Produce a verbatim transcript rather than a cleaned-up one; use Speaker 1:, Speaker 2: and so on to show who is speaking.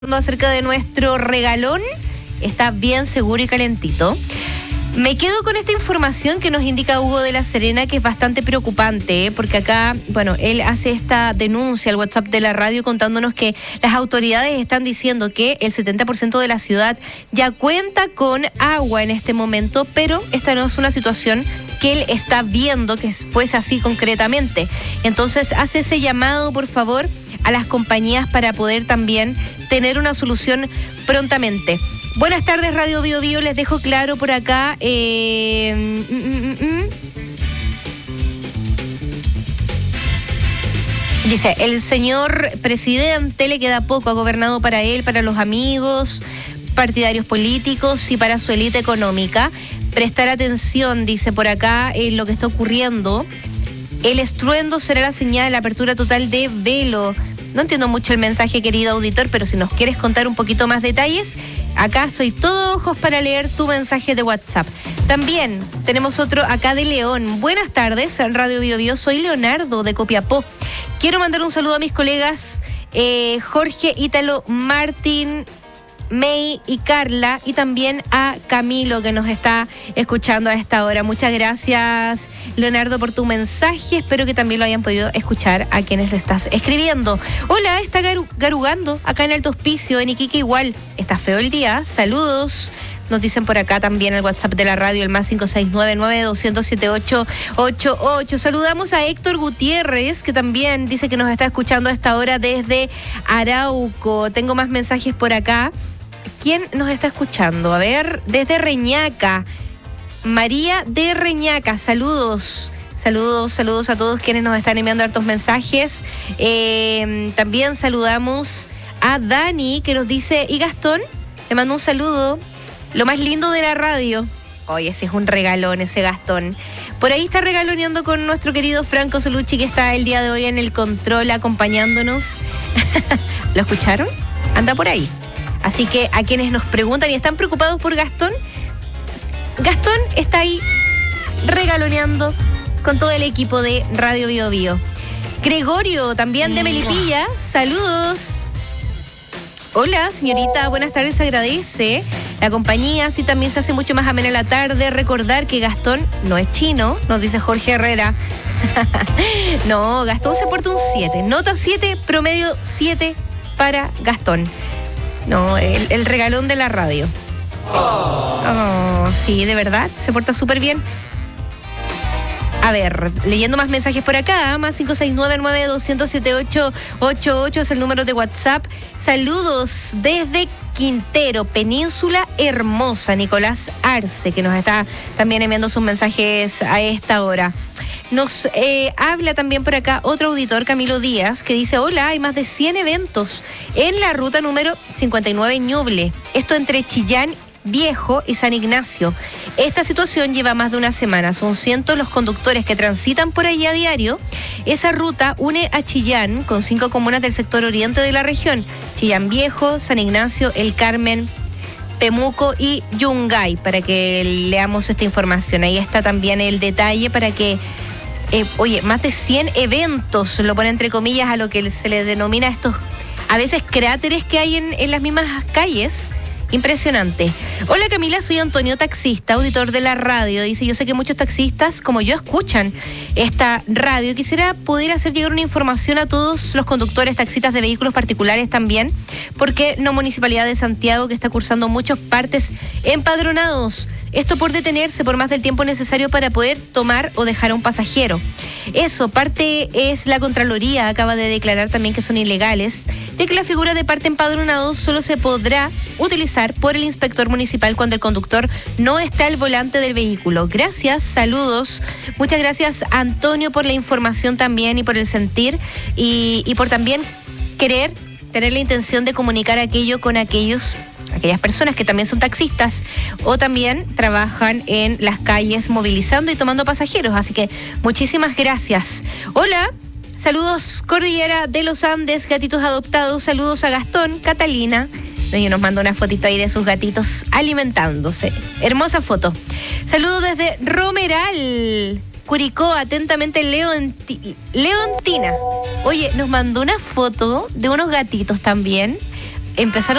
Speaker 1: Acerca de nuestro regalón, está bien seguro y calentito. Me quedo con esta información que nos indica Hugo de la Serena, que es bastante preocupante, ¿eh? Porque acá, bueno, él hace esta denuncia al WhatsApp de la radio contándonos que las autoridades están diciendo que el setenta por ciento de la ciudad ya cuenta con agua en este momento, pero esta no es una situación que él está viendo que fuese así concretamente. Entonces hace ese llamado, por favor, a las compañías para poder también tener una solución prontamente. Buenas tardes, Radio Bio Bio, les dejo claro por acá. Eh, mm, mm, mm. Dice, el señor presidente le queda poco, ha gobernado para él, para los amigos, partidarios políticos y para su élite económica. Prestar atención, dice por acá, en lo que está ocurriendo. El estruendo será la señal, la apertura total de Velo. No entiendo mucho el mensaje, querido auditor, pero si nos quieres contar un poquito más detalles, acá soy todo ojos para leer tu mensaje de WhatsApp. También tenemos otro acá de León. Buenas tardes, Radio Bio Bio, soy Leonardo de Copiapó. Quiero mandar un saludo a mis colegas eh, Jorge, Ítalo, Martín, May y Carla, y también a Camilo, que nos está escuchando a esta hora. Muchas gracias, Leonardo, por tu mensaje. Espero que también lo hayan podido escuchar a quienes le estás escribiendo. Hola, está garu- garugando acá en Alto Hospicio, en Iquique igual. Está feo el día. Saludos. Nos dicen por acá también el WhatsApp de la radio, el más cinco seis nueve, nueve dos cero cero, siete ocho ocho ocho. Saludamos a Héctor Gutiérrez, que también dice que nos está escuchando a esta hora desde Arauco. Tengo más mensajes por acá. ¿Quién nos está escuchando? A ver, desde Reñaca. María de Reñaca, saludos. Saludos, saludos a todos quienes nos están enviando hartos mensajes. Eh, también saludamos a Dani, que nos dice, ¿y Gastón? Le mando un saludo. Lo más lindo de la radio. Oye, ese es un regalón, ese Gastón. Por ahí está regaloneando con nuestro querido Franco Celucci, que está el día de hoy en el control acompañándonos. ¿Lo escucharon? Anda por ahí. Así que a quienes nos preguntan y están preocupados por Gastón, Gastón está ahí regaloneando con todo el equipo de Radio Bio Bio. Gregorio, también de Melipilla, saludos. Hola, señorita, buenas tardes, se agradece la compañía, así también se hace mucho más amena la tarde. Recordar que Gastón no es chino, nos dice Jorge Herrera. No, Gastón se porta un siete, nota siete, promedio siete para Gastón. No, el, el regalón de la radio. Oh. Oh, sí, de verdad, se porta súper bien. A ver, leyendo más mensajes por acá, más cinco seis nueve, nueve dos cero cero, siete ocho ocho ocho es el número de WhatsApp. Saludos desde Quintero, Península Hermosa, Nicolás Arce, que nos está también enviando sus mensajes a esta hora. Nos eh, habla también por acá otro auditor, Camilo Díaz, que dice, hola, hay más de cien eventos en la ruta número cincuenta y nueve Ñuble. Esto entre Chillán Viejo y San Ignacio. Esta situación lleva más de una semana. Son cientos los conductores que transitan por allí a diario. Esa ruta une a Chillán con cinco comunas del sector oriente de la región. Chillán Viejo, San Ignacio, El Carmen, Pemuco y Yungay, para que leamos esta información. Ahí está también el detalle para que Eh, oye, más de cien eventos, lo pone entre comillas a lo que se le denomina estos, a veces, cráteres que hay en, en las mismas calles. Impresionante. Hola Camila, soy Antonio, taxista, auditor de la radio. Dice, yo sé que muchos taxistas como yo escuchan esta radio. Quisiera poder hacer llegar una información a todos los conductores, taxistas de vehículos particulares también, porque no Municipalidad de Santiago, que está cursando muchos partes empadronados. Esto por detenerse por más del tiempo necesario para poder tomar o dejar a un pasajero. Eso, parte es la Contraloría, acaba de declarar también que son ilegales, de que la figura de parte empadronado solo se podrá utilizar por el inspector municipal cuando el conductor no está al volante del vehículo. Gracias, saludos. Muchas gracias, Antonio, por la información también y por el sentir y, y por también querer tener la intención de comunicar aquello con aquellos aquellas personas que también son taxistas o también trabajan en las calles movilizando y tomando pasajeros. Así que muchísimas gracias. Hola, saludos Cordillera de los Andes, gatitos adoptados. Saludos a Gastón, Catalina. Y nos manda una fotito ahí de sus gatitos alimentándose. Hermosa foto. Saludos desde Romeral, Curicó, atentamente Leonti- Leontina. Oye, nos mandó una foto de unos gatitos también. empezaron